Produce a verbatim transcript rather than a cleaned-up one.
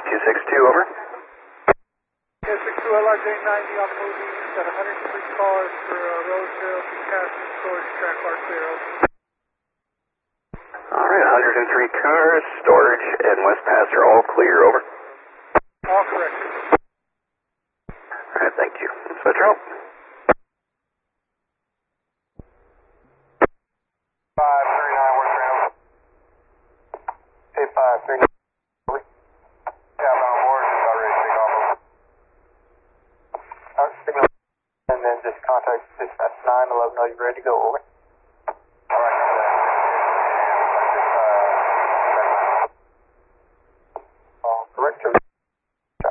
two six two, over. two six two L R J ninety on moving. Got one hundred three cars for uh, road zero, passenger storage, track car clear, over. Alright, one hundred three cars, storage, and West Pass are all clear, over. All correct. Alright, thank you. Central. five three nine, where's ground? eight five three nine, over. Southbound board is already taking off. Alright, signal, and then just contact dispatch nine eleven, are you ready to go, over?